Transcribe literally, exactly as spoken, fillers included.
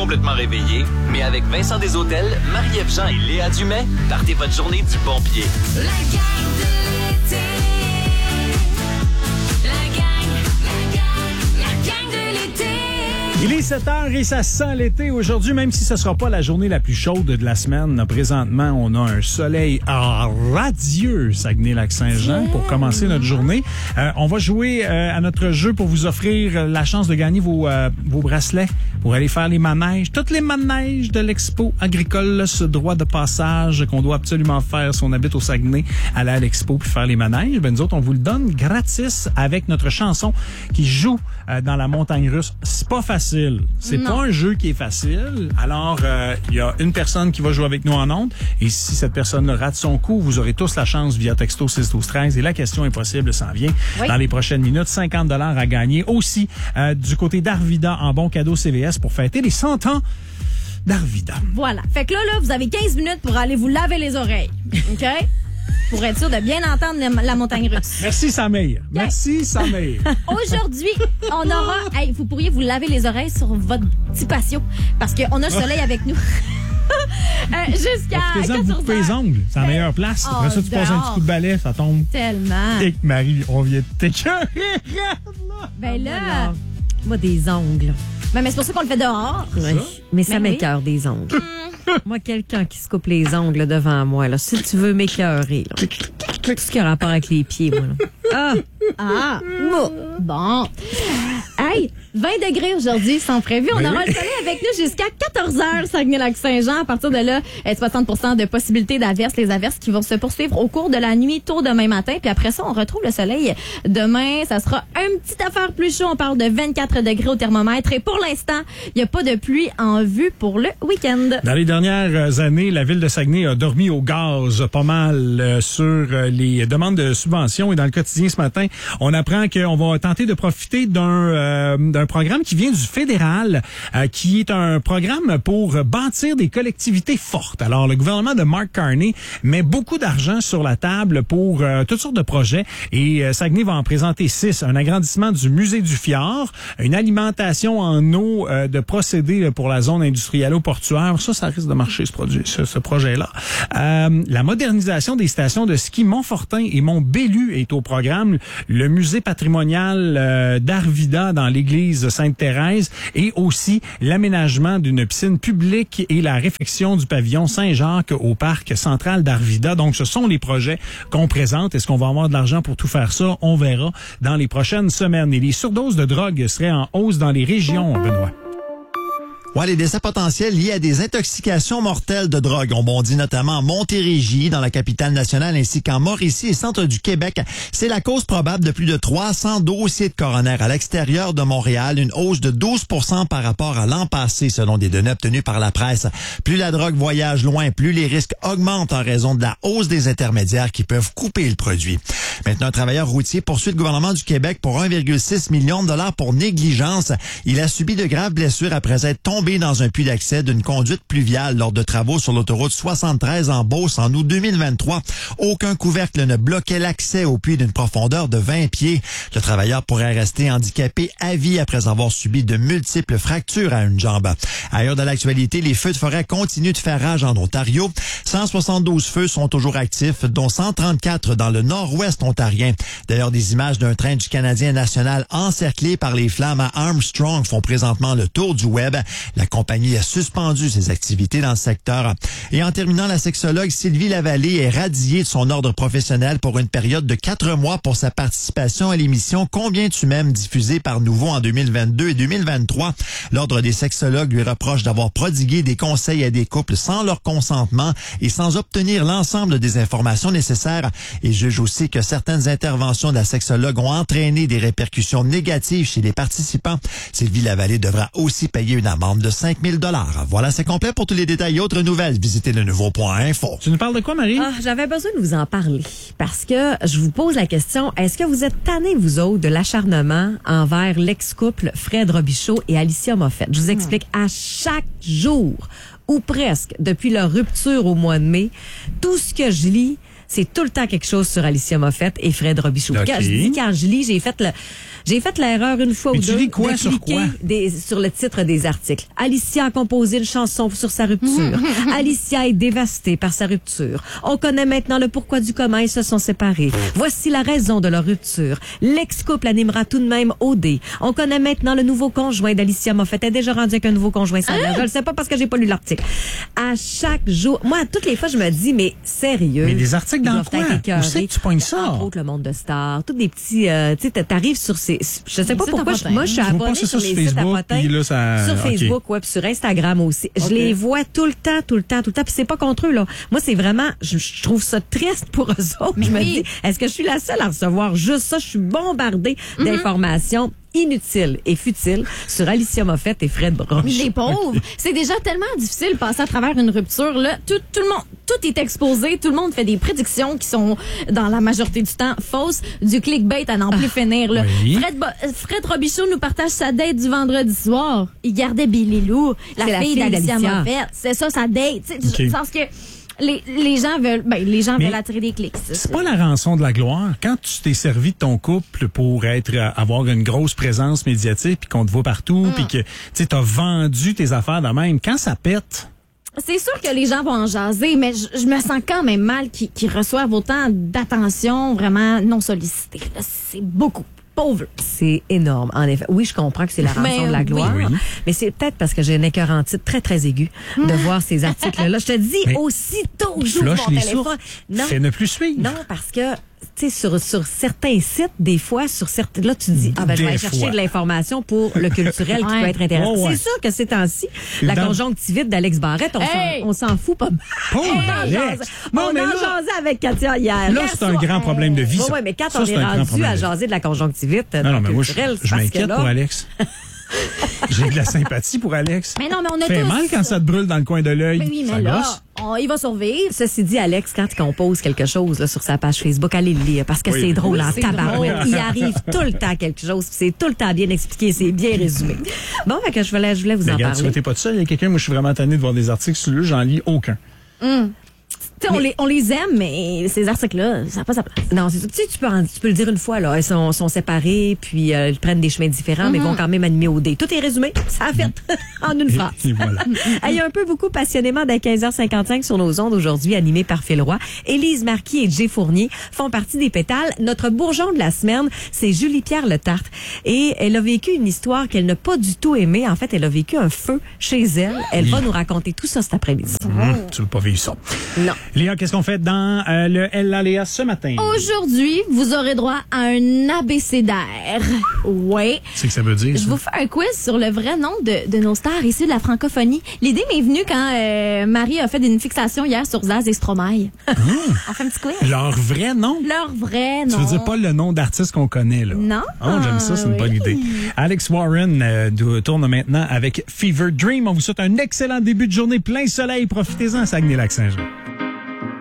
complètement réveillé, mais avec Vincent Deshôtels, Marie-Ève Jean et Léa Dumais, partez votre journée du bon pied. La gang de l'été. La gang, la gang, la gang de l'été. Il est sept heures et ça sent l'été aujourd'hui, même si ce ne sera pas la journée la plus chaude de la semaine. Présentement, on a un soleil radieux, Saguenay-Lac-Saint-Jean, pour commencer notre journée. Euh, on va jouer euh, à notre jeu pour vous offrir la chance de gagner vos, euh, vos bracelets pour aller faire les manèges. Toutes les manèges de l'Expo agricole, ce droit de passage qu'on doit absolument faire si on habite au Saguenay, aller à l'Expo puis faire les manèges. Ben, nous autres, on vous le donne gratis avec notre chanson qui joue euh, dans la montagne russe. C'est pas facile. C'est Non. pas un jeu qui est facile. Alors, il euh, y a une personne qui va jouer avec nous en ondes. Et si cette personne rate son coup, vous aurez tous la chance via texto six douze treize. Et la question impossible s'en vient Oui. dans les prochaines minutes. cinquante dollars à gagner. Aussi, euh, du côté d'Arvida en bon cadeau C V S pour fêter les cent ans d'Arvida. Voilà. Fait que là, là, vous avez quinze minutes pour aller vous laver les oreilles. OK? Pour être sûr de bien entendre la, la montagne russe. Merci, Samir. Merci, Samir. Aujourd'hui, on aura... Hey, vous pourriez vous laver les oreilles sur votre petit patio parce qu'on a le soleil avec nous. euh, jusqu'à Profitez-en, vous coupez les quatorze heures. ongles. C'est la meilleure place. Oh, Après ça, tu passes un dehors. petit coup de balai, ça tombe. Tellement. Et que Marie, on vient de t'écœurer. Regarde, là. Ben là... Moi, des ongles. Ben, mais c'est pour ça qu'on le fait dehors. Oui. Mais ça Ben oui. m'écœure des ongles. Moi, quelqu'un qui se coupe les ongles devant moi, là, si tu veux m'écœurer, là. Tout ce qui a rapport avec les pieds, moi. Là. Ah! Ah! Bon. Hey, vingt degrés aujourd'hui sont prévus. On Ben aura oui. le soleil avec nous jusqu'à quatorze heures, Saguenay-Lac-Saint-Jean. À partir de là, euh, soixante pour cent de possibilité d'averses. Les averses qui vont se poursuivre au cours de la nuit, tôt demain matin. Puis après ça, on retrouve le soleil demain. Ça sera un petit affaire plus chaud. On parle de vingt-quatre degrés au thermomètre. Et pour l'instant, il n'y a pas de pluie en vue pour le week-end. Dans les dernières années, la ville de Saguenay a dormi au gaz pas mal euh, sur euh, les demandes de subventions. Et dans le quotidien ce matin, on apprend qu'on va tenter de profiter d'un euh, d'un programme qui vient du fédéral, euh, qui est un programme pour bâtir des collectivités fortes. Alors, le gouvernement de Mark Carney met beaucoup d'argent sur la table pour euh, toutes sortes de projets. Et euh, Saguenay va en présenter six. Un agrandissement du musée du Fjord, une alimentation en eau euh, de procédés là, pour la zone industrielle portuaire. Ça, ça risque de marcher, ce, produit, ce, ce projet-là. Euh, la modernisation des stations de ski Montfortin et Mont-Bellu est au programme. Le musée patrimonial euh, d'Arvida dans l'église Sainte-Thérèse et aussi l'aménagement d'une piscine publique et la réfection du pavillon Saint-Jacques au parc central d'Arvida. Donc, ce sont les projets qu'on présente. Est-ce qu'on va avoir de l'argent pour tout faire ça? On verra dans les prochaines semaines. Et les surdoses de drogue seraient en hausse dans les régions, Benoît. Ouais, les décès potentiels liés à des intoxications mortelles de drogue ont bondi notamment en Montérégie, dans la capitale nationale, ainsi qu'en Mauricie et centre du Québec. C'est la cause probable de plus de trois cents dossiers de coroner à l'extérieur de Montréal, une hausse de douze pour cent par rapport à l'an passé, selon des données obtenues par la presse. Plus la drogue voyage loin, plus les risques augmentent en raison de la hausse des intermédiaires qui peuvent couper le produit. Maintenant, un travailleur routier poursuit le gouvernement du Québec pour un virgule six million de dollars pour négligence. Il a subi de graves blessures après être tombé dans un puits d'accès d'une conduite pluviale lors de travaux sur l'autoroute soixante-treize en Beauce en août deux mille vingt-trois. Aucun couvercle ne bloquait l'accès au puits d'une profondeur de vingt pieds. Le travailleur pourrait rester handicapé à vie après avoir subi de multiples fractures à une jambe. Ailleurs de l'actualité, les feux de forêt continuent de faire rage en Ontario. cent soixante-douze feux sont toujours actifs, dont cent trente-quatre dans le nord-ouest ontarien. D'ailleurs, des images d'un train du Canadien national encerclé par les flammes à Armstrong font présentement le tour du web. La compagnie a suspendu ses activités dans le secteur. Et en terminant, la sexologue Sylvie Lavallée est radiée de son ordre professionnel pour une période de quatre mois pour sa participation à l'émission Combien tu m'aimes diffusée par Nouveau en deux mille vingt-deux et deux mille vingt-trois. L'ordre des sexologues lui reproche d'avoir prodigué des conseils à des couples sans leur consentement et sans obtenir l'ensemble des informations nécessaires. Et juge aussi que certaines interventions de la sexologue ont entraîné des répercussions négatives chez les participants. Sylvie Lavallée devra aussi payer une amende de cinq mille dollars. Voilà, c'est complet. Pour tous les détails et autres nouvelles, visitez le nouveau point info. Tu nous parles de quoi, Marie? Ah, j'avais besoin de vous en parler parce que je vous pose la question, est-ce que vous êtes tannés, vous autres, de l'acharnement envers l'ex-couple Fred Robichaud et Alicia Moffett? Je vous explique, à chaque jour, ou presque, depuis leur rupture au mois de mai, tout ce que je lis, c'est tout le temps quelque chose sur Alicia Moffett et Fred Robichaud. OK. Quand je dis quand je lis, j'ai fait le, j'ai fait l'erreur une fois Mais ou tu deux lis quoi de sur cliquer quoi? des, sur le titre des articles. Alicia a composé une chanson sur sa rupture. Alicia est dévastée par sa rupture. On connaît maintenant le pourquoi du comment ils se sont séparés. Voici la raison de leur rupture. L'ex-couple animera tout de même O D. On connaît maintenant le nouveau conjoint d'Alicia Moffett. Elle est déjà rendue avec un nouveau conjoint. Ça, Hein? je le sais pas parce que j'ai pas lu l'article. À chaque jour, moi, toutes les fois, je me dis, mais sérieux. Mais des articles ils dans doivent quoi? être écœurés. Où c'est que tu pognes ça? Entre autres, le monde de stars, tous des petits, euh, tu sais, t'arrives sur ces, je sais pas sites pourquoi, à je- potins. moi, je suis Tu vas abonnée passer ça sur les sur sites à Facebook, potins. puis là, ça- Sur OK. Facebook, ouais, puis sur Instagram aussi. Je les vois tout le temps, tout le temps, tout le temps, puis c'est pas contre eux, là. Moi, c'est vraiment, je, je trouve ça triste pour eux autres. Mais je me oui. dis, est-ce que je suis la seule à recevoir juste ça? Je suis bombardée d'informations inutiles et futiles sur Alicia Moffett et Fred Robichaud. Les pauvres, c'est déjà tellement difficile de passer à travers une rupture. Là, tout, tout le monde, tout est exposé. Tout le monde fait des prédictions qui sont, dans la majorité du temps, fausses. Du clickbait à n'en plus finir. Là. Oui. Fred, Bo- Fred Robichaud nous partage sa date du vendredi soir. Il gardait Billy Lou, la C'est la fille fille d'Alicia d'Alicia. Moffett. C'est ça, sa date. Tu sais, OK. du sens que les, les gens veulent, ben, les gens Mais veulent attirer des clics. ça, C'est pas la rançon de la gloire. Quand tu t'es servi de ton couple pour être euh, avoir une grosse présence médiatique, puis qu'on te voit partout, puis que tu as vendu tes affaires de même, quand ça pète... C'est sûr que les gens vont en jaser, mais je, je me sens quand même mal qu'ils qu'ils reçoivent autant d'attention vraiment non sollicitée. Là, c'est beaucoup. Pauvre. C'est énorme, en effet. Oui, je comprends que c'est la rançon Mais, de la oui. gloire, Oui. mais c'est peut-être parce que j'ai un écœur en titre très, très aigu de voir ces articles-là. Je te dis, Mais aussitôt que j'ouvre Flush mon les téléphone... sources. Non, Fais ne plus suivre. non, parce que, tu sais, sur, sur certains sites, des fois, sur certains... Là, tu te dis, ah ben, je vais Des aller chercher fois. de l'information pour le culturel qui Ouais. peut être intéressant. Ouais, ouais. C'est sûr que ces temps-ci, la Dans- conjonctivite d'Alex Barrette, on s'en- Hey! on s'en fout pas mal. Pauvre On en Alex. jase. Non, on mais en là- jasait avec Katia hier. Là, Hier c'est un soir. grand problème de vie, Oui, ça. ouais, mais quand Ça, on c'est est un grand rendu problème à de vie. jaser de la conjonctivite, Non, dans non, le mais moi, je, culturel, je parce que m'inquiète là- pour Alex. J'ai de la sympathie pour Alex. Mais non, mais on a Fait tous... mal quand ça te brûle dans le coin de l'œil. Mais oui, Ça mais là, gosse. on- il va survivre. Ceci dit, Alex, quand il compose quelque chose là, sur sa page Facebook, allez le lire parce que Oui. c'est drôle Oui, en c'est tabarouette. drôle. Il arrive tout le temps quelque chose, puis c'est tout le temps bien expliqué, c'est bien résumé. Bon, fait que je voulais, je voulais vous Mais en regarde, tu parler. t'es pas tout seul. Il y a quelqu'un, moi, je suis vraiment tanné de voir des articles sur lui, j'en lis aucun. Tu sais, on, les, on les aime, mais ces articles-là, ça n'a pas sa place. Non, c'est ça. Tu sais, tu peux, en- tu peux le dire une fois, là. Ils sont, sont séparés, puis euh, ils prennent des chemins différents, mais vont quand même animer au dé. Tout est résumé. Ça a fait en une phrase. Et voilà. Il y a un peu beaucoup passionnément dès quinze heures cinquante-cinq sur nos ondes aujourd'hui, animé par Phil Roy. Élise Marquis et Jay Fournier font partie des pétales. Notre bourgeon de la semaine, c'est Julie-Pierre Letarte. Et elle a vécu une histoire qu'elle n'a pas du tout aimée. En fait, elle a vécu un feu chez elle. Elle va nous raconter tout ça cet après-midi. Hum, tu veux pas vivre ça. Non. Léa, qu'est-ce qu'on fait dans euh, le L A Léa ce matin? Aujourd'hui, vous aurez droit à un abécédaire. Oui. C'est que ça veut dire, Je ça? vous fais un quiz sur le vrai nom de, de nos stars ici de la francophonie. L'idée m'est venue quand euh, Marie a fait une fixation hier sur Zaz et Stromae. On fait un petit quiz. Leur vrai nom? Leur vrai nom. Tu veux dire pas le nom d'artiste qu'on connaît, là? Non. Oh, j'aime ça, c'est une bonne Oui. idée. Alex Warren euh, do- tourne maintenant avec Fever Dream. On vous souhaite un excellent début de journée, plein soleil. Profitez-en à Saguenay-Lac-Saint-Jean.